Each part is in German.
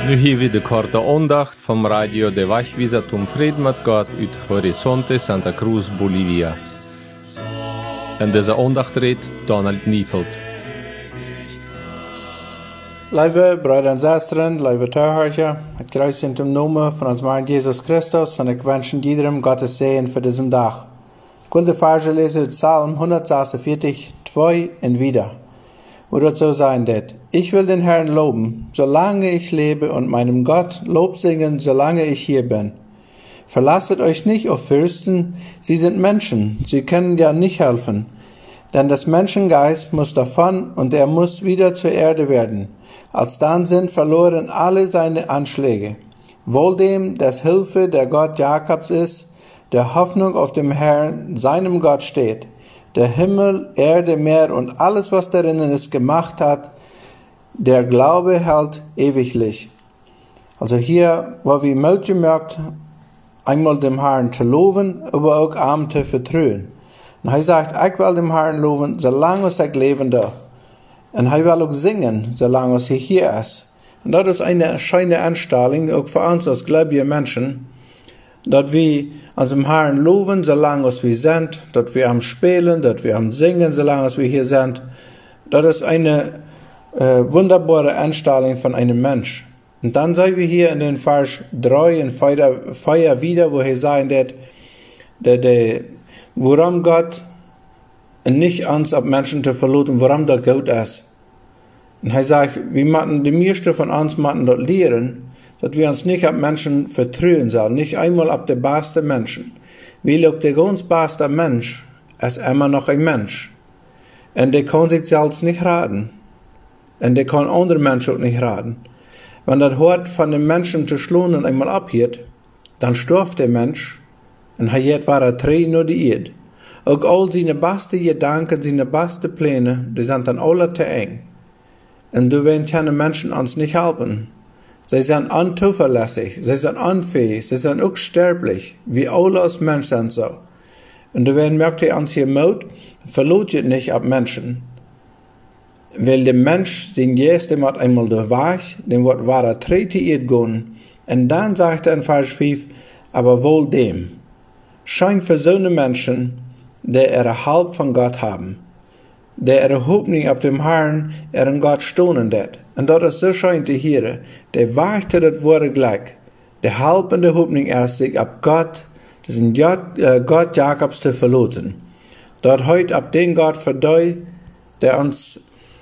Nu hier weer de korte aandacht van Radio de Wegwijzer zum Frieden mit Gott uit Horizonte Santa Cruz, Bolivia. En deze aandacht redt Donald Niefeld. Lieve broeder en zusteren, lieve toehoorders, het kruis in de naam van ons Herrn Jesus Christus en ik wens iedereen Gottes Segen voor deze dag. Ik wil de verse lezen uit Psalm 146, 2 en wieder. Wo dort so sein wird: Ich will den Herrn loben, solange ich lebe, und meinem Gott Lob singen, solange ich hier bin. Verlasset euch nicht auf Fürsten, sie sind Menschen, sie können ja nicht helfen. Denn das Menschengeist muss davon und er muss wieder zur Erde werden. Alsdann sind verloren alle seine Anschläge. Wohl dem, dass Hilfe der Gott Jakobs ist, der Hoffnung auf dem Herrn, seinem Gott steht, der Himmel, Erde, Meer und alles, was darinnen ist, gemacht hat, der Glaube hält ewiglich. Also hier, wo wir möchten mögt, einmal dem Herrn zu loben, aber auch ihm zu vertrauen. Und er sagt, ich will dem Herrn loben, solange ich leben darf. Und er will auch singen, solange er hier ist. Und das ist eine schöne Anstellung, auch für uns als gläubige Menschen, dass wir uns dem Herrn loben, solange wir sind, dass wir am Spielen, dass wir am Singen, solange wir hier sind. Das ist eine wunderbare Anstellung von einem Mensch. Und dann sehen wir hier in den Vers 3 und 4 wieder, wo er sagt, worum Gott nicht uns ab Menschen zu verloten, worum das gut ist. Und er sagt, wir müssen die meisten von uns dort lernen, dass wir uns nicht ab Menschen vertrauen sollen, nicht einmal ab der besten Menschen. Weil auch der ganz beste Mensch ist immer noch ein Mensch. Und der kann sich selbst nicht raten. Und der kann andere Menschen auch nicht raten. Wenn das Hort von dem Menschen zu schlagen einmal abhört, dann stirbt der Mensch und er hat wahre Tränen nur die Erde. Auch all seine besten Gedanken, seine besten Pläne, die sind dann alle zu eng. Und du werden keine Menschen uns nicht helfen. Sie sind unzuverlässig, sie sind unfähig, sie sind auch sterblich, wie alle als Menschen sind so. Und du werden merkt ihr uns hier Mut, verlotet nicht ab Menschen. Weil der Mensch, sein Geist, der wird einmal durchweich, dem wird wahre Trete gehen. Und dann sagt er in Vers 5, aber wohl dem, scheint für so eine Menschen, der ihre Halb von Gott haben, der ihre Hoffnung ab dem Herrn, ihren Gott stohnen wird. Und das ist so schön zu hören, der weichte das Wort gleich, der Halb und der Hoffnung erst sich ab Gott, das ist Gott Jakobs zu verloten. Dort heute ab den Gott verdient, der uns,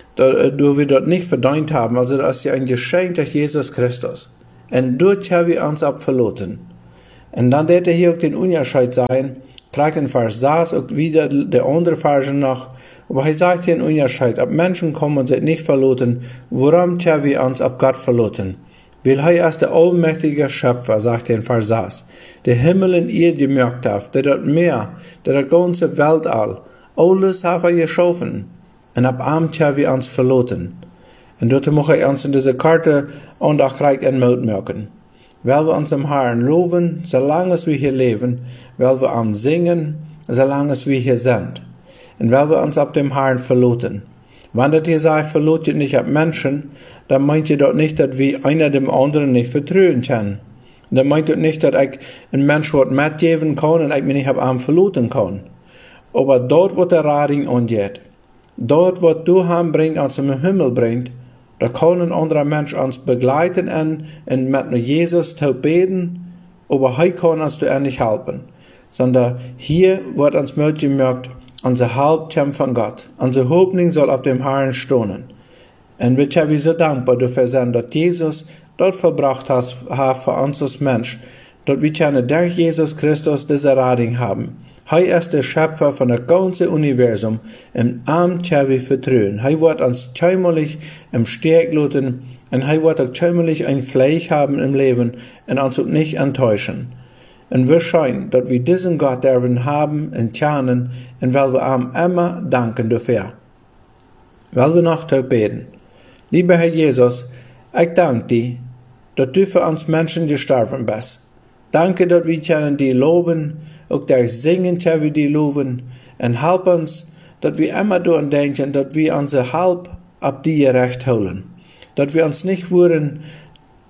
du wir dort nicht verdient haben, also das ist ja ein Geschenk durch Jesus Christus. Und dort haben wir uns ab verloten. Und dann wird hier auch den Unterschied sein, trägt in Vers 6 auch wieder der andere Vers noch, aber er sagt hier in Unterschied, ab Menschen kommen und sind nicht verloten, worum haben wir uns ab Gott verloten? Weil er ist der allmächtige Schöpfer, sagt er in Vers 6, der Himmel und Erde gemacht hat, der dort Meer, der ganze Weltall, alles hat er geschaffen, und ab ihm haben wir uns verloten. Und dort möchte ich uns in dieser Karte auch reich in Mut merken. Weil wir uns im Herrn loben, solange wir hier leben, weil wir am Singen, solange wir hier sind. Und weil wir uns ab dem Herrn verloten. Wenn das hier sagt, verlotet nicht ab Menschen, dann meint ihr dort nicht, dass wir einer dem anderen nicht vertrauen können. Dann meint ihr nicht, dass ich ein Mensch was mitgeben kann und ich mich nicht ab ihm verloten kann. Aber dort, wo der Rading angeht, dort, wo du bringt, uns im Himmel bringt, da kann ein anderer Mensch uns begleiten und mit Jesus zu beten, aber er kann uns nicht helfen. Sondern hier wird uns möglich gemacht, unser Haupt kommt von Gott. Unsere Hoffnung soll auf dem Herrn stehen. Und wir sind so dankbar dafür sein, dass Jesus dort verbracht hat für uns als Mensch, dass wir können durch Jesus Christus diese Rettung haben. Er ist der Schöpfer von dem ganzen Universum, und ihm können wir vertrauen. Er wird uns scheinbarlich im Steg lassen, und er wird auch scheinbarlich ein Fleisch haben im Leben und uns auch nicht enttäuschen. Und wir scheinen, dass wir diesen Gott dürfen haben und kennen, und weil wir ihm immer danken dafür. Weil wir noch beten. Lieber Herr Jesus, ich danke dir, dass du für uns Menschen gestorben bist. Danke, dass wir können dir loben, auch durch Singen können wir dir loben, und help uns, dass wir immer daran denken, dass wir unser Halb ab dir recht holen. Dass wir uns nicht wollen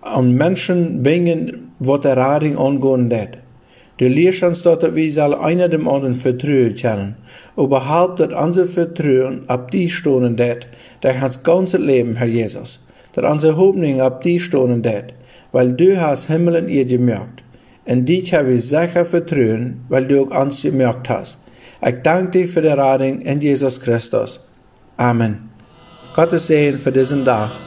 an Menschen bringen, was der Rading angehen wird. Du lehrst uns dort, dass wir alle einer dem anderen vertrauen können. Überhaupt, dass unser Vertrauen ab die stoßen wird, durch das ganze Leben, Herr Jesus. Dass unsere Hoffnung ab die stoßen wird, weil du hast Himmel und Erde gemacht. Und dich habe ich sicher vertrauen, weil du auch uns gemacht hast. Ich danke dir für die Rading in Jesus Christus. Amen. Gottes Segen für diesen Tag.